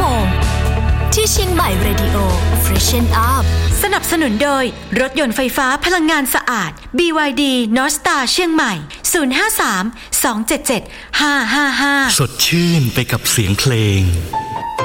มงที่เชียงใหม่เรดิโอ Freshen Up สนับสนุนโดยรถยนต์ไฟฟ้าพลังงานสะอาด BYD North Star เชียงใหม่053 277 555 สดชื่นไปกับเสียงเพลง